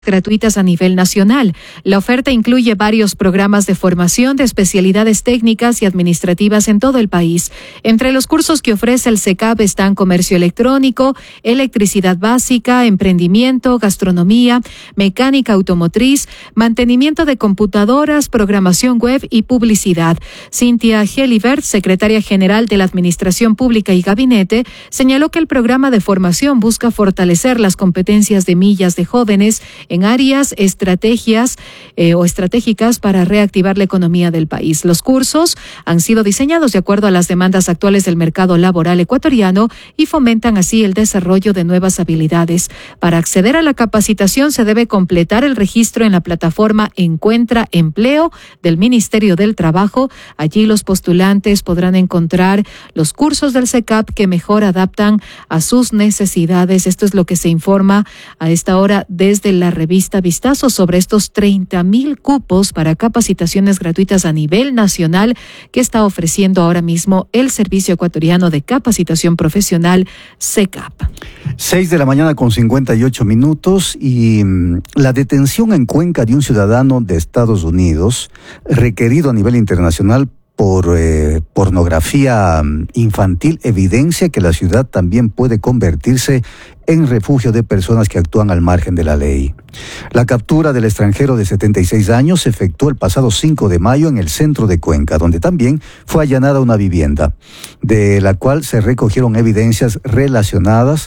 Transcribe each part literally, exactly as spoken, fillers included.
gratuitas a nivel nacional. La oferta incluye varios programas de formación de especialidades técnicas y administrativas en todo el país. Entre los cursos que ofrece el SECAP están comercio electrónico, electricidad básica, emprendimiento, gastronomía, mecánica automotriz, mantenimiento de computadoras, programación web y publicidad. Cintia Helibert, secretaria general de la Administración Pública y Gabinete, señaló que el programa de formación busca fortalecer las competencias de millas de jóvenes en áreas estrategias eh, o estratégicas para reactivar la economía del país. Los cursos han sido diseñados de acuerdo a las demandas actuales del mercado laboral ecuatoriano y fomentan así el desarrollo de nuevas habilidades. Para acceder a la capacitación se debe completar el registro en la plataforma Encuentra Empleo del Ministerio del Trabajo. Allí los postulantes podrán encontrar los cursos del SECAP que mejor adaptan a sus necesidades. Esto es lo que se informa a esta hora desde la revista Vistazo sobre estos treinta mil cupos para capacitaciones gratuitas a nivel nacional que está ofreciendo ahora mismo el Servicio Ecuatoriano de Capacitación Profesional, SECAP. Seis de la mañana con cincuenta y ocho minutos y mmm, la detención en Cuenca de un ciudadano de Estados Unidos requerido a nivel internacional por eh, pornografía infantil evidencia que la ciudad también puede convertirse en refugio de personas que actúan al margen de la ley. La captura del extranjero de setenta y seis años se efectuó el pasado cinco de mayo en el centro de Cuenca, donde también fue allanada una vivienda, de la cual se recogieron evidencias relacionadas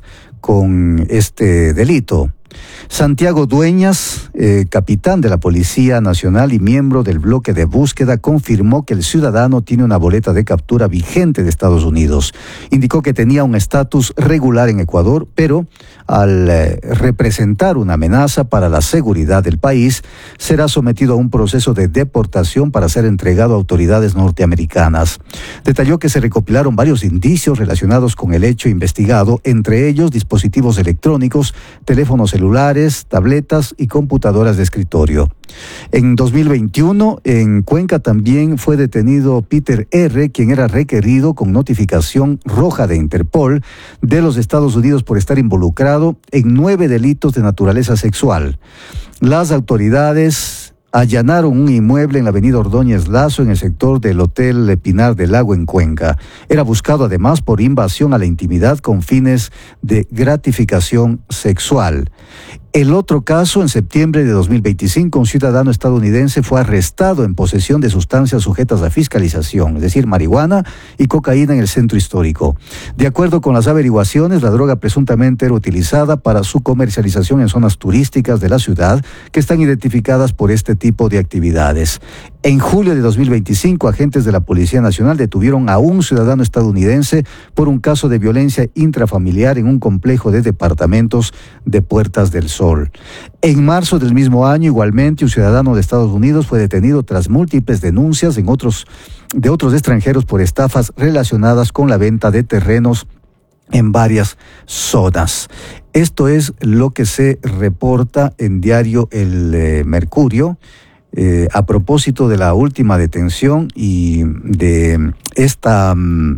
con este delito. Santiago Dueñas, eh, capitán de la Policía Nacional y miembro del bloque de búsqueda, confirmó que el ciudadano tiene una boleta de captura vigente de Estados Unidos. Indicó que tenía un estatus regular en Ecuador, pero al eh, representar una amenaza para la seguridad del país, será sometido a un proceso de deportación para ser entregado a autoridades norteamericanas. Detalló que se recopilaron varios indicios relacionados con el hecho investigado, entre ellos dispositivos electrónicos, teléfonos celulares, tabletas y computadoras de escritorio. En dos mil veintiuno, en Cuenca también fue detenido Peter R., quien era requerido con notificación roja de Interpol de los Estados Unidos por estar involucrado en nueve delitos de naturaleza sexual. Las autoridades allanaron un inmueble en la avenida Ordóñez Lazo en el sector del Hotel Pinar del Lago en Cuenca. Era buscado además por invasión a la intimidad con fines de gratificación sexual. El otro caso, en septiembre de dos mil veinticinco, un ciudadano estadounidense fue arrestado en posesión de sustancias sujetas a fiscalización, es decir, marihuana y cocaína en el centro histórico. De acuerdo con las averiguaciones, la droga presuntamente era utilizada para su comercialización en zonas turísticas de la ciudad que están identificadas por este tipo de actividades. En julio de dos mil veinticinco, agentes de la Policía Nacional detuvieron a un ciudadano estadounidense por un caso de violencia intrafamiliar en un complejo de departamentos de Puertas del Sol. En marzo del mismo año, igualmente, un ciudadano de Estados Unidos fue detenido tras múltiples denuncias en otros, de otros extranjeros por estafas relacionadas con la venta de terrenos en varias zonas. Esto es lo que se reporta en diario El eh, Mercurio eh, a propósito de la última detención y de esta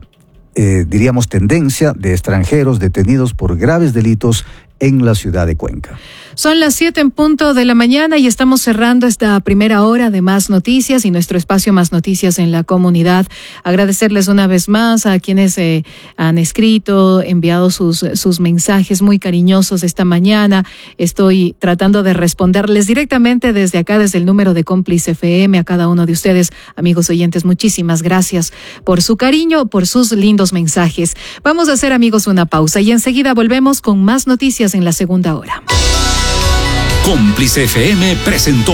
eh, diríamos tendencia de extranjeros detenidos por graves delitos en la ciudad de Cuenca. Son las siete en punto de la mañana y estamos cerrando esta primera hora de Más Noticias y nuestro espacio Más Noticias en la comunidad. Agradecerles una vez más a quienes eh, han escrito, enviado sus, sus mensajes muy cariñosos esta mañana. Estoy tratando de responderles directamente desde acá, desde el número de Cómplice F M, a cada uno de ustedes, amigos oyentes. Muchísimas gracias por su cariño, por sus lindos mensajes. Vamos a hacer, amigos, una pausa y enseguida volvemos con más noticias en la segunda hora. Cómplice F M presentó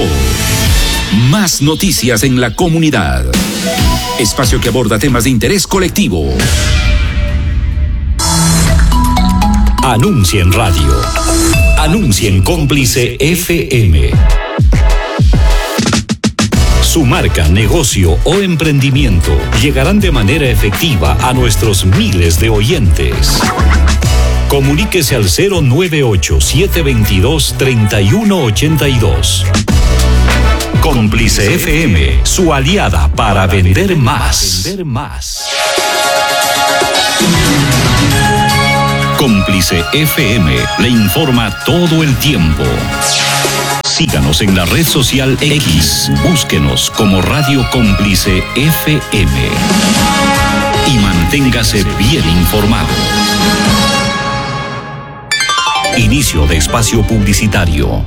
Más Noticias en la Comunidad. Espacio que aborda temas de interés colectivo. Anuncia en radio. Anuncia en Cómplice F M. Su marca, negocio o emprendimiento llegarán de manera efectiva a nuestros miles de oyentes. Comuníquese al cero nueve ocho, siete dos dos, tres uno ocho dos. Cómplice F M, su aliada para vender más. Cómplice F M le informa todo el tiempo. Síganos en la red social X. Búsquenos como Radio Cómplice F M. Y manténgase bien informado. Inicio de espacio publicitario.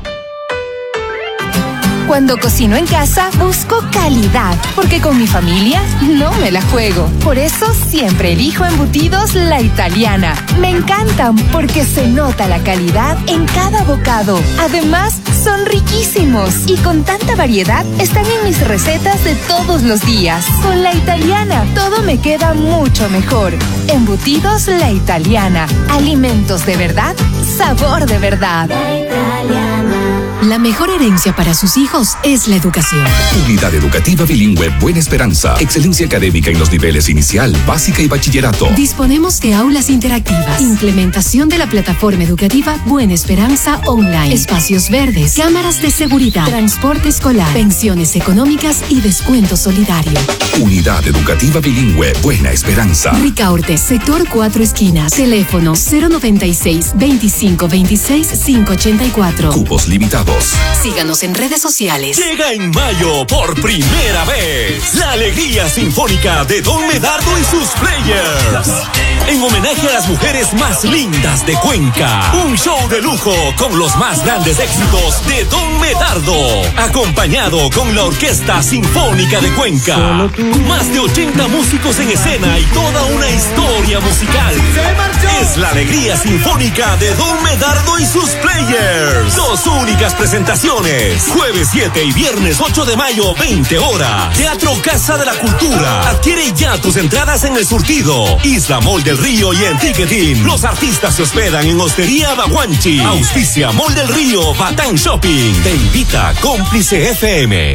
Cuando cocino en casa, busco calidad, porque con mi familia no me la juego. Por eso siempre elijo embutidos La Italiana. Me encantan porque se nota la calidad en cada bocado. Además, son riquísimos y con tanta variedad están en mis recetas de todos los días. Con La Italiana, todo me queda mucho mejor. Embutidos La Italiana. Alimentos de verdad, sabor de verdad. La Italiana. La mejor herencia para sus hijos es la educación. Unidad Educativa Bilingüe Buena Esperanza. Excelencia académica en los niveles inicial, básica y bachillerato. Disponemos de aulas interactivas, implementación de la plataforma educativa Buena Esperanza Online, espacios verdes, cámaras de seguridad, transporte escolar, pensiones económicas y descuento solidario. Unidad Educativa Bilingüe Buena Esperanza. Ricaurte, sector Cuatro Esquinas. Teléfono cero noventa y seis, veinticinco veintiséis, quinientos ochenta y cuatro. Cupos limitados. Síganos en redes sociales. Llega en mayo por primera vez la alegría sinfónica de Don Medardo y sus players. En homenaje a las mujeres más lindas de Cuenca. Un show de lujo con los más grandes éxitos de Don Medardo. Acompañado con la Orquesta Sinfónica de Cuenca. Más de ochenta músicos en escena y toda una historia musical. Es la alegría sinfónica de Don Medardo y sus players. Dos únicas presentaciones. Jueves siete y viernes ocho de mayo, veinte horas. Teatro Casa de la Cultura. Adquiere ya tus entradas en El Surtido, Isla Mall del Río y en Ticketing. Los artistas se hospedan en Hostería Baguanchi. Auspicia Mall del Río, Batán Shopping. Te invita Cómplice F M.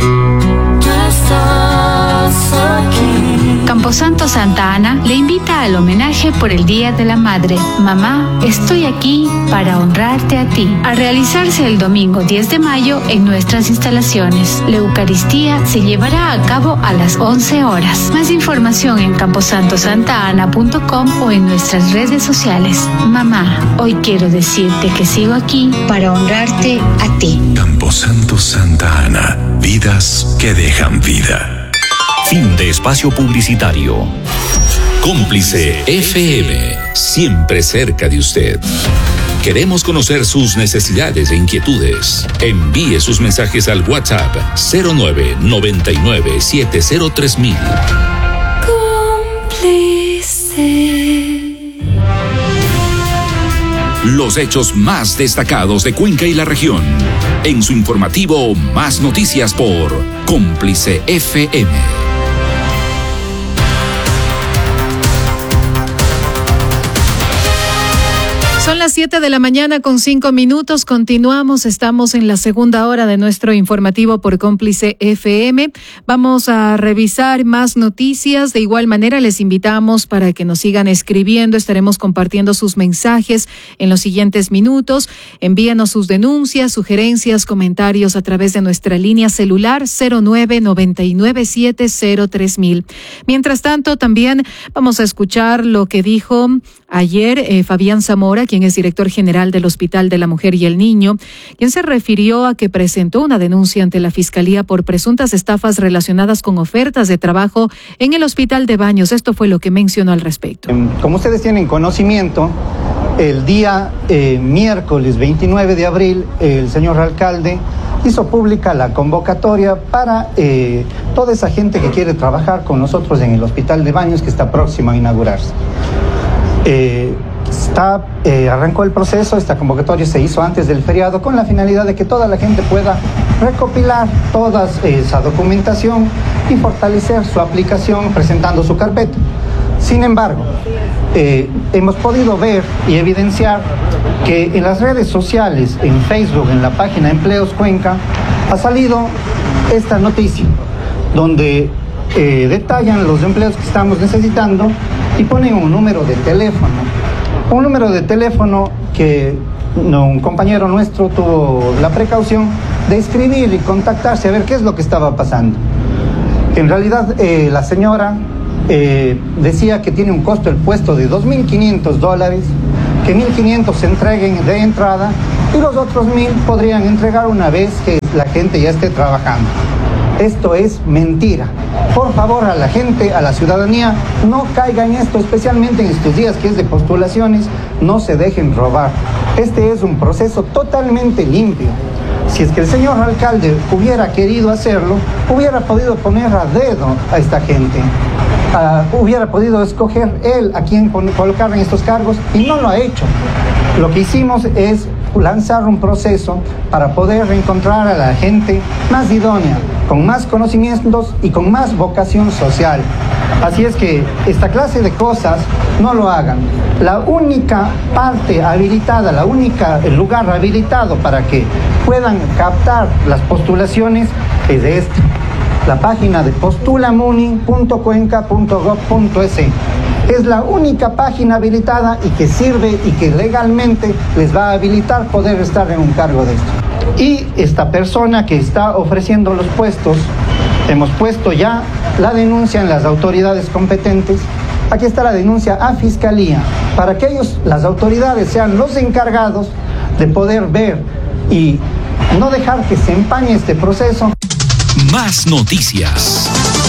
Camposanto Santa Ana le invita al homenaje por el Día de la Madre. Mamá, estoy aquí para honrarte a ti. A realizarse el domingo diez de mayo en nuestras instalaciones. La Eucaristía se llevará a cabo a las once horas. Más información en camposanto santa ana punto com o en nuestras redes sociales. Mamá, hoy quiero decirte que sigo aquí para honrarte a ti. Camposanto Santa Ana. Vidas que dejan vida. Fin de espacio publicitario. Cómplice F M, siempre cerca de usted. Queremos conocer sus necesidades e inquietudes. Envíe sus mensajes al WhatsApp cero nueve noventa y nueve siete cero tres mil. Cómplice. Los hechos más destacados de Cuenca y la región. En su informativo Más Noticias por Cómplice F M. Son las siete de la mañana con cinco minutos. Continuamos, estamos en la segunda hora de nuestro informativo por Cómplice F M. Vamos a revisar más noticias. De igual manera, les invitamos para que nos sigan escribiendo. Estaremos compartiendo sus mensajes en los siguientes minutos. Envíenos sus denuncias, sugerencias, comentarios a través de nuestra línea celular cero nueve noventa y nueve siete cero tres mil. Mientras tanto, también vamos a escuchar lo que dijo ayer eh, Fabián Zamora, quien es director general del Hospital de la Mujer y el Niño, quien se refirió a que presentó una denuncia ante la Fiscalía por presuntas estafas relacionadas con ofertas de trabajo en el Hospital de Baños. Esto fue lo que mencionó al respecto. Como ustedes tienen conocimiento, el día eh, miércoles veintinueve de abril, el señor alcalde hizo pública la convocatoria para eh, toda esa gente que quiere trabajar con nosotros en el Hospital de Baños, que está próximo a inaugurarse. Eh, está, eh, arrancó el proceso, esta convocatoria se hizo antes del feriado con la finalidad de que toda la gente pueda recopilar toda esa documentación y fortalecer su aplicación presentando su carpeta. Sin embargo, eh, hemos podido ver y evidenciar que en las redes sociales, en Facebook, en la página Empleos Cuenca, ha salido esta noticia donde eh, detallan los empleos que estamos necesitando y ponen un número de teléfono. Un número de teléfono que no, un compañero nuestro tuvo la precaución de escribir y contactarse a ver qué es lo que estaba pasando. En realidad, eh, la señora eh, decía que tiene un costo el puesto de dos mil quinientos dólares, que mil quinientos se entreguen de entrada y los otros mil podrían entregar una vez que la gente ya esté trabajando. Esto es mentira. Por favor, a la gente, a la ciudadanía, no caiga en esto, especialmente en estos días que es de postulaciones, no se dejen robar. Este es un proceso totalmente limpio. Si es que el señor alcalde hubiera querido hacerlo, hubiera podido poner a dedo a esta gente. Uh, hubiera podido escoger él a quien colocar en estos cargos y no lo ha hecho. Lo que hicimos es lanzar un proceso para poder reencontrar a la gente más idónea, con más conocimientos y con más vocación social. Así es que esta clase de cosas no lo hagan. La única parte habilitada, la única el lugar habilitado para que puedan captar las postulaciones es este, la página de postulamuni punto cuenca punto gob punto es. Es la única página habilitada y que sirve y que legalmente les va a habilitar poder estar en un cargo de esto. Y esta persona que está ofreciendo los puestos, hemos puesto ya la denuncia en las autoridades competentes. Aquí está la denuncia a Fiscalía, para que ellos, las autoridades, sean los encargados de poder ver y no dejar que se empañe este proceso. Más noticias.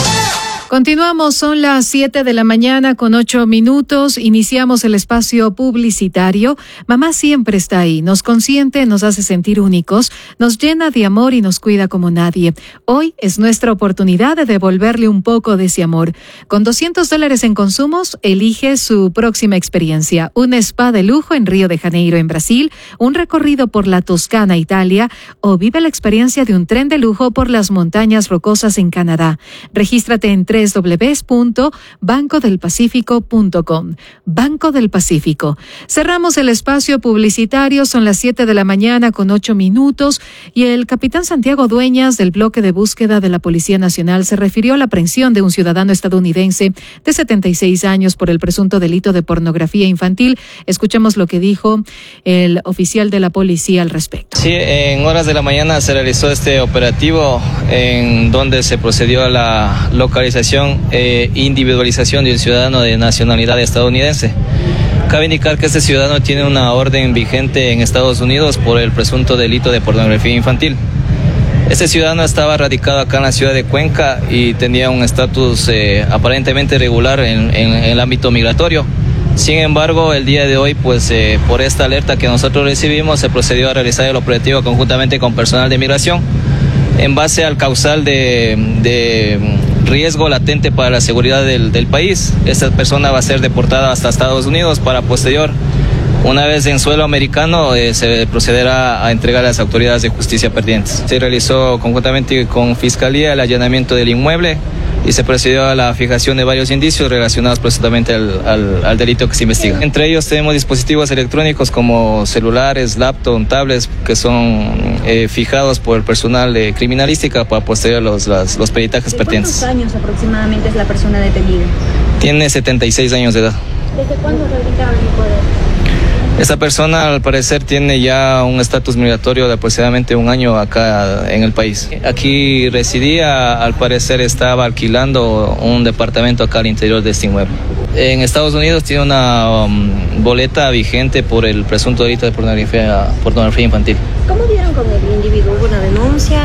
Continuamos, son las siete de la mañana con ocho minutos. Iniciamos el espacio publicitario. Mamá siempre está ahí, nos consiente, nos hace sentir únicos, nos llena de amor y nos cuida como nadie. Hoy es nuestra oportunidad de devolverle un poco de ese amor. Con doscientos dólares en consumos, elige su próxima experiencia. Un spa de lujo en Río de Janeiro, en Brasil, un recorrido por la Toscana, Italia, o vive la experiencia de un tren de lujo por las montañas rocosas en Canadá. Regístrate en doble u doble u doble u punto banco del pacífico punto com. Banco del Pacífico. Cerramos el espacio publicitario, son las siete de la mañana con ocho minutos y el capitán Santiago Dueñas del bloque de búsqueda de la Policía Nacional se refirió a la aprehensión de un ciudadano estadounidense de setenta y seis años por el presunto delito de pornografía infantil. Escuchemos lo que dijo el oficial de la policía al respecto. Sí, en horas de la mañana se realizó este operativo en donde se procedió a la localización e individualización de un ciudadano de nacionalidad estadounidense. Cabe indicar que este ciudadano tiene una orden vigente en Estados Unidos por el presunto delito de pornografía infantil. Este ciudadano estaba radicado acá en la ciudad de Cuenca y tenía un estatus eh, aparentemente regular en, en, en el ámbito migratorio. Sin embargo, el día de hoy, pues eh, por esta alerta que nosotros recibimos, se procedió a realizar el operativo conjuntamente con personal de migración en base al causal de, de riesgo latente para la seguridad del, del país. Esta persona va a ser deportada hasta Estados Unidos para posterior, una vez en suelo americano, eh, se procederá a entregar a las autoridades de justicia pertinentes. Se realizó conjuntamente con Fiscalía el allanamiento del inmueble y se procedió a la fijación de varios indicios relacionados presuntamente al, al, al delito que se investiga. Entre ellos tenemos dispositivos electrónicos como celulares, laptops, tablets, que son eh, fijados por el personal de criminalística para posterior los, los, los peritajes pertinentes. ¿Cuántos años aproximadamente es la persona detenida? Tiene setenta y seis años de edad. ¿Desde cuándo radicaron en poder? Esta persona al parecer tiene ya un estatus migratorio de aproximadamente un año acá en el país. Aquí residía, al parecer estaba alquilando un departamento acá al interior de este inmueble. En Estados Unidos tiene una um, boleta vigente por el presunto delito de pornografía, pornografía infantil. ¿Cómo dieron con el individuo? ¿Hubo una denuncia?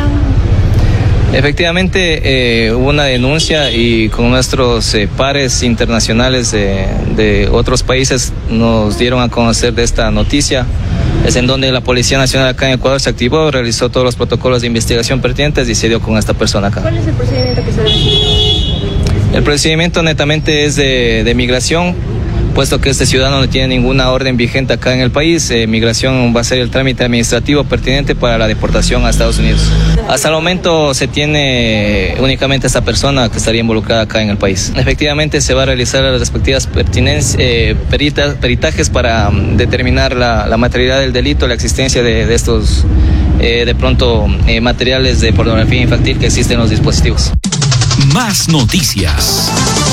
Efectivamente, eh, hubo una denuncia y con nuestros eh, pares internacionales de, de otros países nos dieron a conocer de esta noticia. Es en donde la Policía Nacional acá en Ecuador se activó, realizó todos los protocolos de investigación pertinentes y se dio con esta persona acá. ¿Cuál es el procedimiento que se debe seguir? El procedimiento netamente es de, de migración, puesto que este ciudadano no tiene ninguna orden vigente acá en el país. Eh, migración va a ser el trámite administrativo pertinente para la deportación a Estados Unidos. Hasta el momento se tiene únicamente esta persona que estaría involucrada acá en el país. Efectivamente se va a realizar las respectivas eh, perita, peritajes para um, determinar la, la materialidad del delito, la existencia de, de estos eh, de pronto eh, materiales de pornografía infantil que existen en los dispositivos. Más noticias.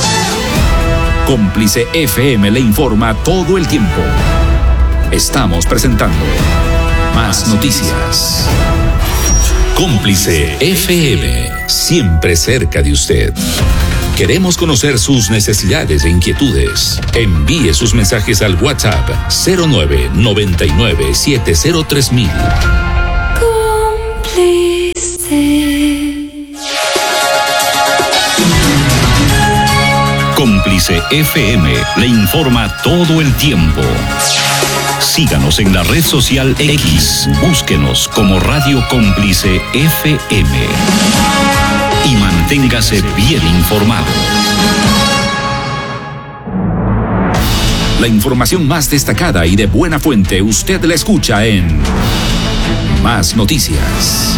Cómplice F M le informa todo el tiempo. Estamos presentando Más noticias. Cómplice F M, siempre cerca de usted. Queremos conocer sus necesidades e inquietudes. Envíe sus mensajes al WhatsApp cero nueve noventa y nueve siete cero tres mil. Cómplice. Cómplice F M le informa todo el tiempo. Síganos en la red social X, búsquenos como Radio Cómplice F M y manténgase bien informado. La información más destacada y de buena fuente usted la escucha en Más Noticias.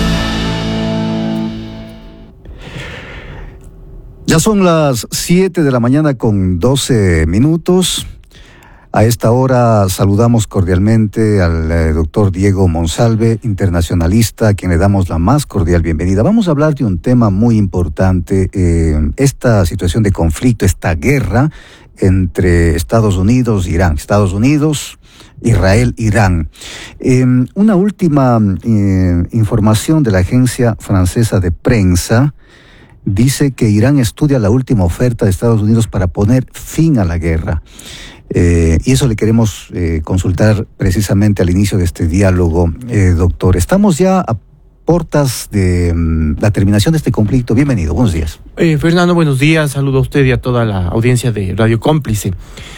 Ya son las siete de la mañana con doce minutos. A esta hora saludamos cordialmente al eh, doctor Diego Monsalve, internacionalista, a quien le damos la más cordial bienvenida. Vamos a hablar de un tema muy importante, eh, esta situación de conflicto, esta guerra entre Estados Unidos e Irán. Estados Unidos, Israel, Irán. Eh, una última eh, información de la agencia francesa de prensa dice que Irán estudia la última oferta de Estados Unidos para poner fin a la guerra. Eh, y eso le queremos eh, consultar precisamente al inicio de este diálogo, eh, doctor. Estamos ya a puertas de um, la terminación de este conflicto. Bienvenido, buenos días. Eh, Fernando, buenos días. Saludo a usted y a toda la audiencia de Radio Cómplice.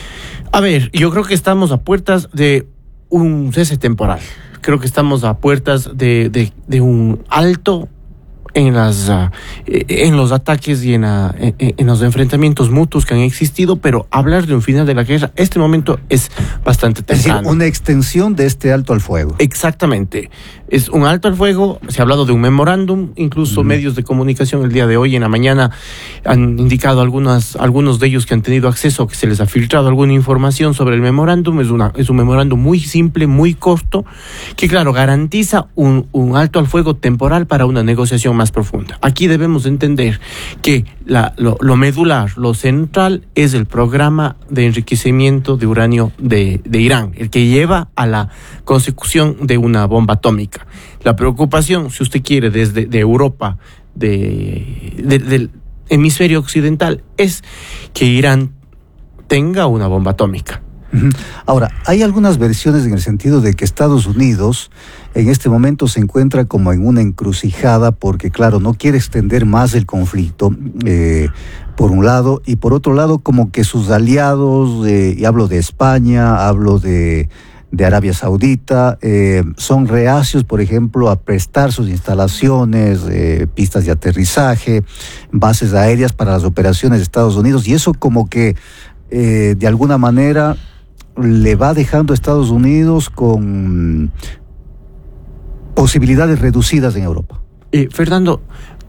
A ver, yo creo que estamos a puertas de un cese temporal. Creo que estamos a puertas de, de, de un alto en las uh, en los ataques y en, uh, en, en los enfrentamientos mutuos que han existido, pero hablar de un final de la guerra, este momento es bastante temprano. Es decir, una extensión de este alto al fuego. Exactamente. Es un alto al fuego, se ha hablado de un memorándum, incluso mm. medios de comunicación el día de hoy en la mañana han indicado algunas, algunos de ellos que han tenido acceso, que se les ha filtrado alguna información sobre el memorándum. Es, una, es un memorándum muy simple, muy corto, que claro, garantiza un, un alto al fuego temporal para una negociación más profunda. Aquí debemos entender que la, lo, lo medular, lo central es el programa de enriquecimiento de uranio de, de Irán, el que lleva a la consecución de una bomba atómica. La preocupación, si usted quiere, desde de Europa, de, de, del hemisferio occidental, es que Irán tenga una bomba atómica. Ahora, hay algunas versiones en el sentido de que Estados Unidos en este momento se encuentra como en una encrucijada porque, claro, no quiere extender más el conflicto, eh, por un lado, y por otro lado como que sus aliados, eh, y hablo de España, hablo de, de Arabia Saudita, eh, son reacios, por ejemplo, a prestar sus instalaciones, eh, pistas de aterrizaje, bases aéreas para las operaciones de Estados Unidos, y eso como que eh, de alguna manera le va dejando a Estados Unidos con posibilidades reducidas en Europa. Eh, Fernando,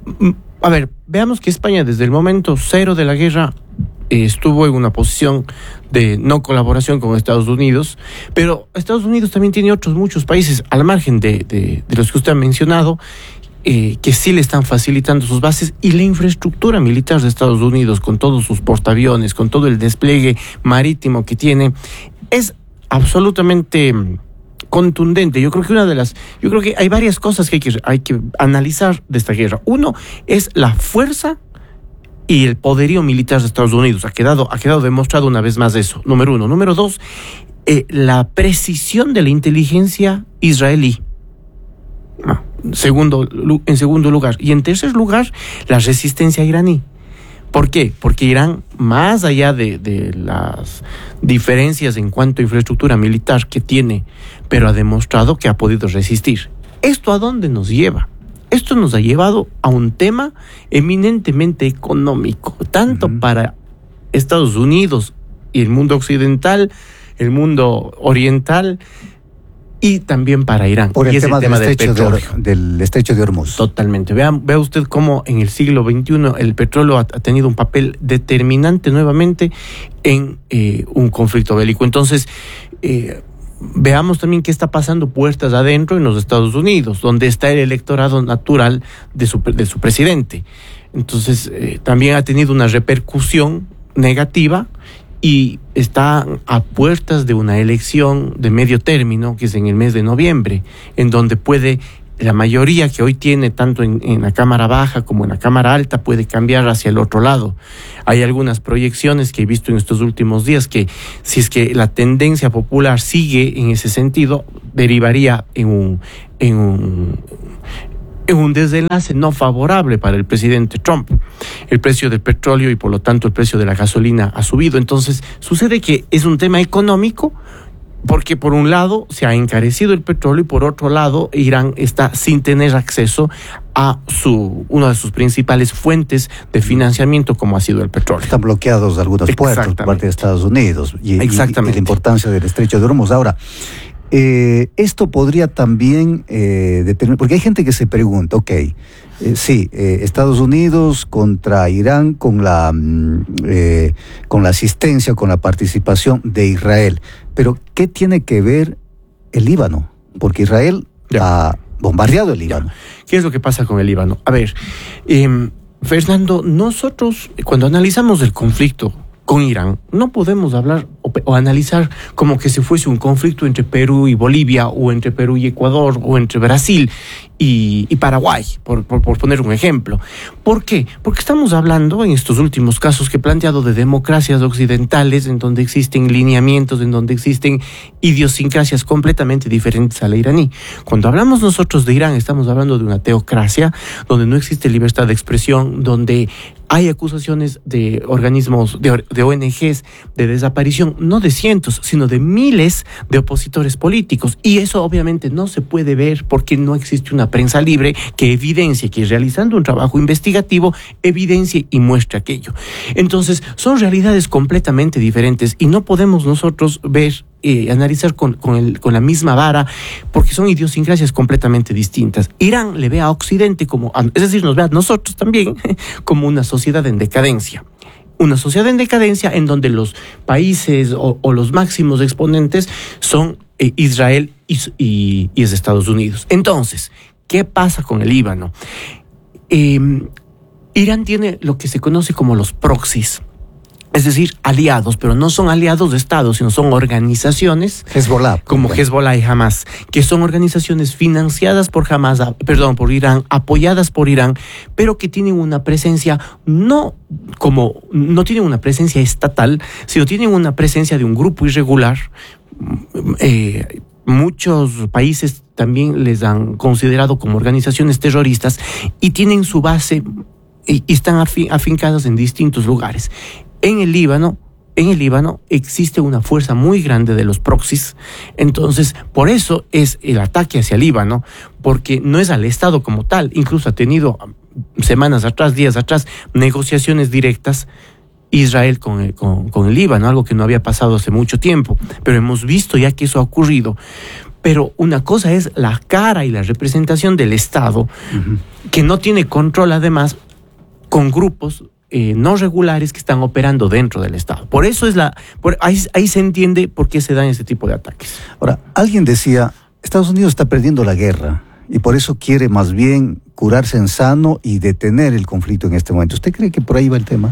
a ver, veamos que España desde el momento cero de la guerra eh, estuvo en una posición de no colaboración con Estados Unidos, pero Estados Unidos también tiene otros muchos países al margen de, de, de los que usted ha mencionado, eh, que sí le están facilitando sus bases, y la infraestructura militar de Estados Unidos, con todos sus portaaviones, con todo el despliegue marítimo que tiene, es absolutamente contundente. Yo creo que una de las, yo creo que hay varias cosas que hay que, hay que analizar de esta guerra. Uno es la fuerza y el poderío militar de Estados Unidos. Ha quedado, ha quedado demostrado una vez más eso. Número uno. Número dos, eh, la precisión de la inteligencia israelí. No. Segundo, en segundo lugar. Y en tercer lugar, la resistencia iraní. ¿Por qué? Porque Irán, más allá de, de las diferencias en cuanto a infraestructura militar que tiene, pero ha demostrado que ha podido resistir. ¿Esto a dónde nos lleva? Esto nos ha llevado a un tema eminentemente económico, tanto uh-huh. para Estados Unidos y el mundo occidental, el mundo oriental, y también para Irán. Por el, y tema, el tema del, del estrecho petróleo. De, del estrecho de Hormuz. Totalmente. Vea, vea usted cómo en el siglo veintiuno el petróleo ha, ha tenido un papel determinante nuevamente en eh, un conflicto bélico. Entonces, eh, veamos también qué está pasando puertas adentro en los Estados Unidos, donde está el electorado natural de su, de su presidente. Entonces, eh, también ha tenido una repercusión negativa y está a puertas de una elección de medio término, que es en el mes de noviembre, en donde puede, la mayoría que hoy tiene, tanto en, en la Cámara Baja como en la Cámara Alta, puede cambiar hacia el otro lado. Hay algunas proyecciones que he visto en estos últimos días que, si es que la tendencia popular sigue en ese sentido, derivaría en un, en un en un desenlace no favorable para el presidente Trump. El precio del petróleo y por lo tanto el precio de la gasolina ha subido. Entonces sucede que es un tema económico, porque por un lado se ha encarecido el petróleo y por otro lado Irán está sin tener acceso a su una de sus principales fuentes de financiamiento, como ha sido el petróleo. Están bloqueados algunos puertos por parte de Estados Unidos y, Exactamente. y, y la importancia del estrecho de Hormuz. Ahora, eh, esto podría también eh, determinar, porque hay gente que se pregunta, ok, eh, sí, eh, Estados Unidos contra Irán con la, eh, con la asistencia, con la participación de Israel, pero ¿qué tiene que ver el Líbano? Porque Israel ya. ha bombardeado el Líbano. ¿Qué es lo que pasa con el Líbano? A ver, eh, Fernando, nosotros cuando analizamos el conflicto con Irán, no podemos hablar o, o analizar como que si fuese un conflicto entre Perú y Bolivia, o entre Perú y Ecuador, o entre Brasil y, y Paraguay, por, por, por poner un ejemplo. ¿Por qué? Porque estamos hablando en estos últimos casos que he planteado de democracias occidentales, en donde existen lineamientos, en donde existen idiosincrasias completamente diferentes a la iraní. Cuando hablamos nosotros de Irán, estamos hablando de una teocracia, donde no existe libertad de expresión, donde hay acusaciones de organismos, de, de O N Ges, de desaparición, no de cientos, sino de miles de opositores políticos. Y eso obviamente no se puede ver porque no existe una prensa libre que evidencie, que realizando un trabajo investigativo, evidencie y muestre aquello. Entonces, son realidades completamente diferentes y no podemos nosotros ver Eh, analizar con, con, el, con la misma vara, porque son idiosincrasias completamente distintas. Irán le ve a Occidente como, es decir, nos ve a nosotros también como una sociedad en decadencia. Una sociedad en decadencia en donde los países o, o los máximos exponentes son eh, Israel y, y, y es Estados Unidos. Entonces, ¿qué pasa con el Líbano? Eh, Irán tiene lo que se conoce como los proxies. Es decir, aliados, pero no son aliados de Estados, sino son organizaciones Hezbollah, como bueno. Hezbollah y Hamas, que son organizaciones financiadas por Hamas, perdón, por Irán, apoyadas por Irán, pero que tienen una presencia no como no tienen una presencia estatal, sino tienen una presencia de un grupo irregular. Eh, muchos países también les han considerado como organizaciones terroristas y tienen su base y, y están afin, afincadas en distintos lugares. En el Líbano, en el Líbano existe una fuerza muy grande de los proxies, entonces por eso es el ataque hacia el Líbano, porque no es al Estado como tal, incluso ha tenido semanas atrás, días atrás, negociaciones directas Israel con el, con, con el Líbano, algo que no había pasado hace mucho tiempo, pero hemos visto ya que eso ha ocurrido. Pero una cosa es la cara y la representación del Estado, uh-huh. que no tiene control además con grupos Eh, no regulares que están operando dentro del Estado. Por eso es la, por, ahí, ahí se entiende por qué se dan ese tipo de ataques. Ahora, alguien decía, Estados Unidos está perdiendo la guerra y por eso quiere más bien curarse en sano y detener el conflicto en este momento. ¿Usted cree que por ahí va el tema?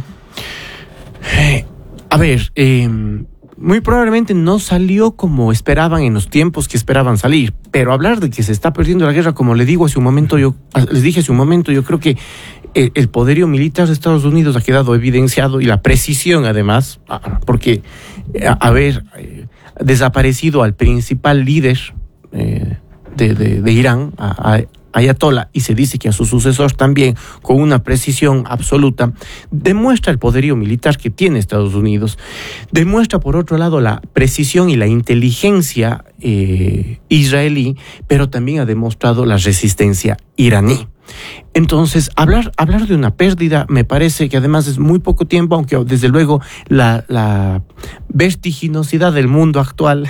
Eh, a ver, eh, muy probablemente no salió como esperaban en los tiempos que esperaban salir, pero hablar de que se está perdiendo la guerra, como le digo hace un momento, yo les dije hace un momento, yo creo que el, el poderío militar de Estados Unidos ha quedado evidenciado y la precisión además, porque haber eh, desaparecido al principal líder eh, de, de, de Irán, a, a Ayatollah, y se dice que a su sucesor también, con una precisión absoluta, demuestra el poderío militar que tiene Estados Unidos, demuestra por otro lado la precisión y la inteligencia eh, israelí, pero también ha demostrado la resistencia iraní. Entonces, hablar, hablar de una pérdida me parece que además es muy poco tiempo, aunque desde luego la, la vertiginosidad del mundo actual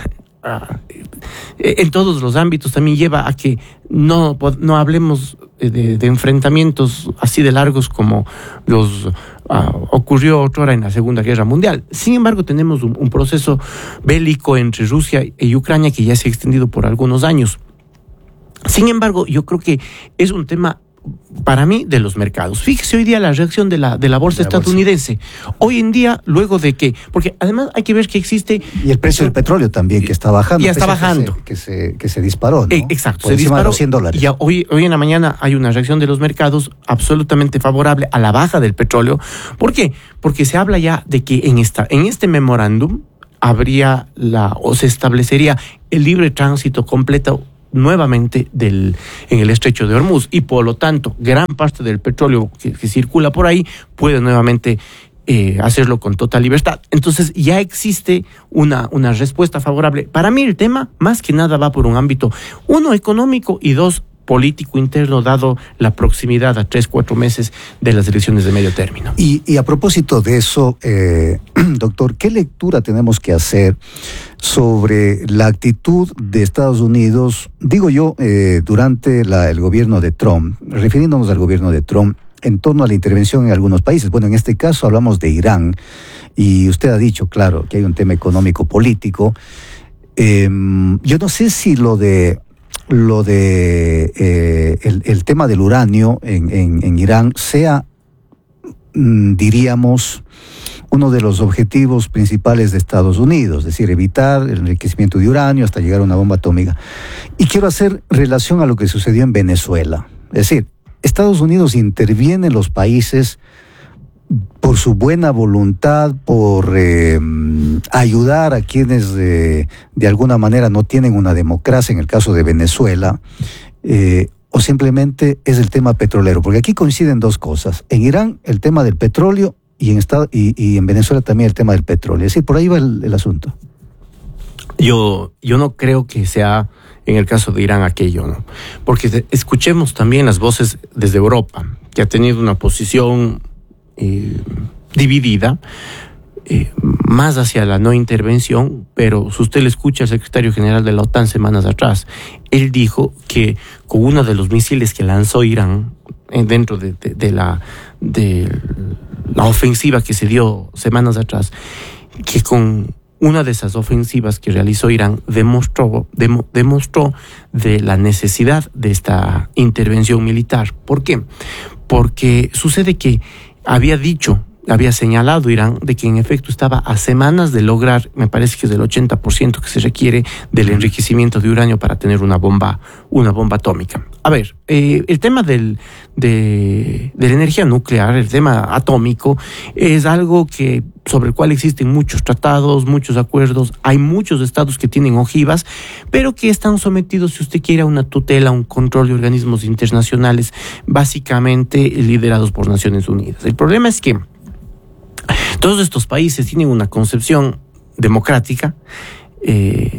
en todos los ámbitos también lleva a que no, no hablemos de, de enfrentamientos así de largos como los uh, ocurrió otrora en la Segunda Guerra Mundial. Sin embargo, tenemos un, un proceso bélico entre Rusia y Ucrania que ya se ha extendido por algunos años. Sin embargo, yo creo que es un tema para mí de los mercados. Fíjese hoy día la reacción de la de la bolsa de la estadounidense. Bolsa. Hoy en día, luego de que, porque además hay que ver que existe y el precio del petróleo también que está bajando. Ya está bajando, que se, que se que se disparó, ¿no? Eh, exacto, por se encima disparó. De los cien dólares. Y hoy hoy en la mañana hay una reacción de los mercados absolutamente favorable a la baja del petróleo. ¿Por qué? Porque se habla ya de que en esta en este memorándum habría la o se establecería el libre tránsito completo nuevamente del, en el estrecho de Hormuz, y por lo tanto gran parte del petróleo que, que circula por ahí puede nuevamente eh, hacerlo con total libertad. Entonces ya existe una, una respuesta favorable. Para mí el tema más que nada va por un ámbito, uno, económico, y dos, político interno, dado la proximidad a tres, cuatro meses de las elecciones de medio término. Y, y a propósito de eso, eh, doctor, ¿qué lectura tenemos que hacer sobre la actitud de Estados Unidos, digo yo, eh, durante la, el gobierno de Trump, refiriéndonos al gobierno de Trump, en torno a la intervención en algunos países? Bueno, en este caso hablamos de Irán, y usted ha dicho, claro, que hay un tema económico-político. Eh, yo no sé si lo de lo de eh, el, el tema del uranio en, en, en Irán sea, mm, diríamos, uno de los objetivos principales de Estados Unidos, es decir, evitar el enriquecimiento de uranio hasta llegar a una bomba atómica. Y quiero hacer relación a lo que sucedió en Venezuela. Es decir, Estados Unidos interviene en los países por su buena voluntad, por eh, ayudar a quienes eh, de alguna manera no tienen una democracia, en el caso de Venezuela, eh, o simplemente es el tema petrolero, porque aquí coinciden dos cosas. En Irán el tema del petróleo y en, Estado, y, y en Venezuela también el tema del petróleo. Es decir, por ahí va el, el asunto. Yo, yo no creo que sea en el caso de Irán aquello, ¿no? Porque escuchemos también las voces desde Europa, que ha tenido una posición Eh, dividida, eh, más hacia la no intervención, pero si usted le escucha al secretario general de la OTAN semanas atrás, él dijo que con uno de los misiles que lanzó Irán eh, dentro de, de, de, la, de la ofensiva que se dio semanas atrás, que con una de esas ofensivas que realizó Irán demostró, demo, demostró de la necesidad de esta intervención militar. ¿Por qué? Porque sucede que había dicho, había señalado Irán de que en efecto estaba a semanas de lograr, me parece que es del ochenta por ciento que se requiere del enriquecimiento de uranio para tener una bomba, una bomba atómica. A ver, eh, el tema del, de, de la energía nuclear, el tema atómico, es algo que sobre el cual existen muchos tratados, muchos acuerdos, hay muchos estados que tienen ojivas, pero que están sometidos, si usted quiere, a una tutela, a un control de organismos internacionales, básicamente liderados por Naciones Unidas. El problema es que todos estos países tienen una concepción democrática, eh,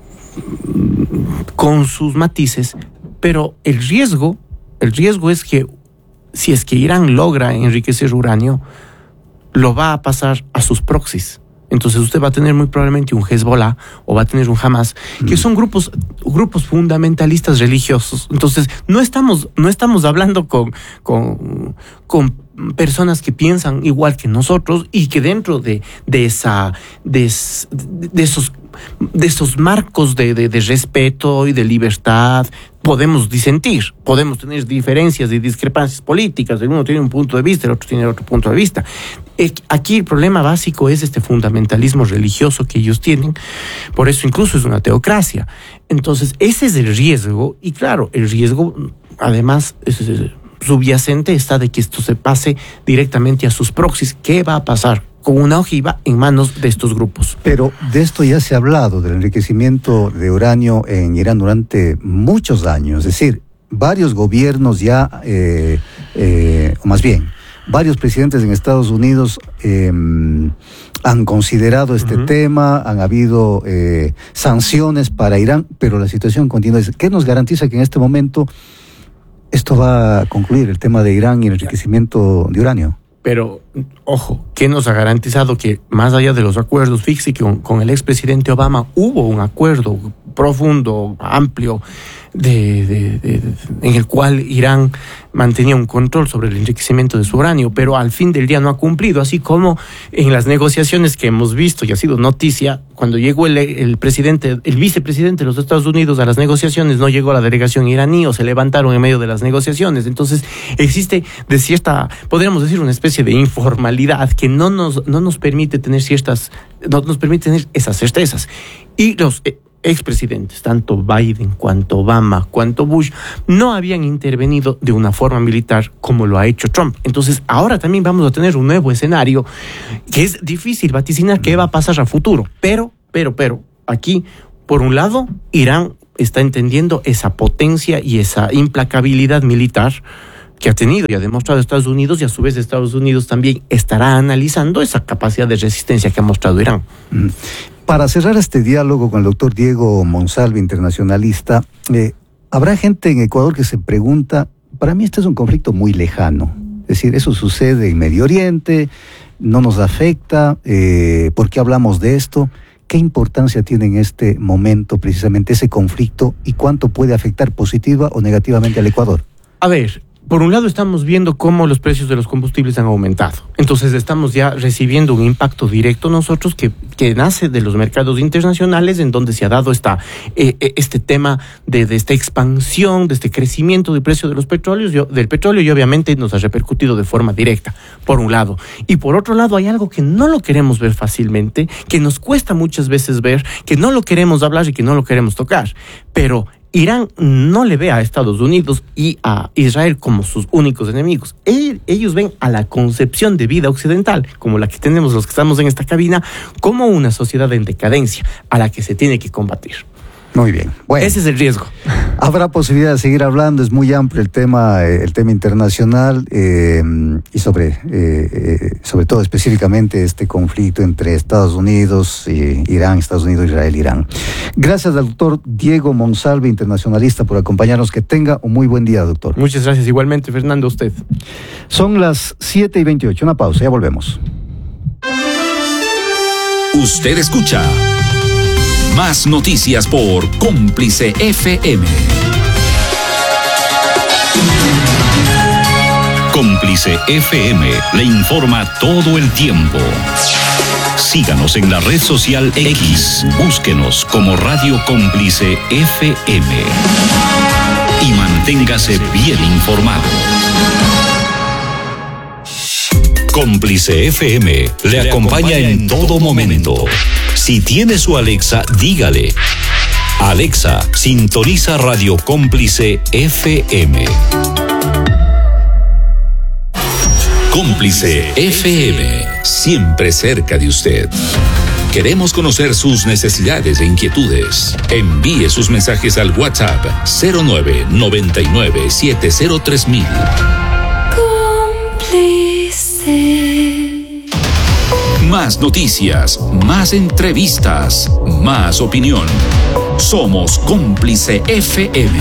con sus matices, pero el riesgo, el riesgo es que si es que Irán logra enriquecer uranio, lo va a pasar a sus proxies. Entonces usted va a tener muy probablemente un Hezbollah o va a tener un Hamas, que son grupos grupos fundamentalistas religiosos. Entonces no estamos no estamos hablando con con con personas que piensan igual que nosotros y que dentro de de esa de, de esos de esos marcos de, de, de respeto y de libertad podemos disentir, podemos tener diferencias y discrepancias políticas, el uno tiene un punto de vista, el otro tiene otro punto de vista. Aquí el problema básico es este fundamentalismo religioso que ellos tienen, por eso incluso es una teocracia. Entonces ese es el riesgo, y claro, el riesgo además es, es, subyacente está de que esto se pase directamente a sus proxies. ¿Qué va a pasar con una ojiva en manos de estos grupos? Pero de esto ya se ha hablado, del enriquecimiento de uranio en Irán durante muchos años. Es decir, varios gobiernos ya, eh, eh, o más bien, varios presidentes en Estados Unidos eh, han considerado este uh-huh. tema, han habido eh, sanciones para Irán, pero la situación continúa. ¿Qué nos garantiza que en este momento esto va a concluir, el tema de Irán y el enriquecimiento de uranio? Pero, ojo, ¿qué nos ha garantizado que más allá de los acuerdos, fíjese que con, con el expresidente Obama hubo un acuerdo profundo, amplio, de, de, de, de, en el cual Irán mantenía un control sobre el enriquecimiento de su uranio, pero al fin del día no ha cumplido, así como en las negociaciones que hemos visto y ha sido noticia, cuando llegó el, el presidente, el vicepresidente de los Estados Unidos a las negociaciones, no llegó la delegación iraní o se levantaron en medio de las negociaciones. Entonces existe de cierta, podríamos decir, una especie de informalidad que no nos, no nos permite tener ciertas, no nos permite tener esas certezas. Y los eh, expresidentes, tanto Biden, cuanto Obama, cuanto Bush, no habían intervenido de una forma militar como lo ha hecho Trump. Entonces, ahora también vamos a tener un nuevo escenario que es difícil vaticinar qué va a pasar a futuro. Pero, pero, pero, aquí, por un lado, Irán está entendiendo esa potencia y esa implacabilidad militar que ha tenido y ha demostrado Estados Unidos, y a su vez Estados Unidos también estará analizando esa capacidad de resistencia que ha mostrado Irán. Mm. Para cerrar este diálogo con el doctor Diego Monsalve, internacionalista, eh, habrá gente en Ecuador que se pregunta, para mí este es un conflicto muy lejano, es decir, eso sucede en Medio Oriente, no nos afecta, eh, ¿por qué hablamos de esto? ¿Qué importancia tiene en este momento precisamente ese conflicto y cuánto puede afectar positiva o negativamente al Ecuador? A ver, por un lado estamos viendo cómo los precios de los combustibles han aumentado. Entonces estamos ya recibiendo un impacto directo nosotros que, que nace de los mercados internacionales, en donde se ha dado esta, eh, este tema de, de esta expansión, de este crecimiento del precio de los petróleos, yo, del petróleo, y obviamente nos ha repercutido de forma directa, por un lado. Y por otro lado hay algo que no lo queremos ver fácilmente, que nos cuesta muchas veces ver, que no lo queremos hablar y que no lo queremos tocar. Pero Irán no le ve a Estados Unidos y a Israel como sus únicos enemigos. Ellos ven a la concepción de vida occidental, como la que tenemos los que estamos en esta cabina, como una sociedad en decadencia a la que se tiene que combatir. Muy bien. Bueno, ese es el riesgo. Habrá posibilidad de seguir hablando, es muy amplio el tema, el tema internacional eh, y sobre, eh, eh, sobre todo específicamente este conflicto entre Estados Unidos, eh, Irán, Estados Unidos, Israel, Irán. Gracias al doctor Diego Monsalve, internacionalista, por acompañarnos. Que tenga un muy buen día, doctor. Muchas gracias. Igualmente, Fernando, usted. Son las siete y veintiocho. Una pausa, ya volvemos. Usted escucha Más Noticias por Cómplice F M. Cómplice F M le informa todo el tiempo. Síganos en la red social X, búsquenos como Radio Cómplice F M y manténgase bien informado. Cómplice F M le acompaña en todo momento. Si tiene su Alexa, dígale: Alexa, sintoniza Radio Cómplice F M. Cómplice F M, siempre cerca de usted. Queremos conocer sus necesidades e inquietudes. Envíe sus mensajes al WhatsApp cero nueve noventa y nueve siete cero tres mil. Cómplice. Más noticias, más entrevistas, más opinión. Somos Cómplice F M.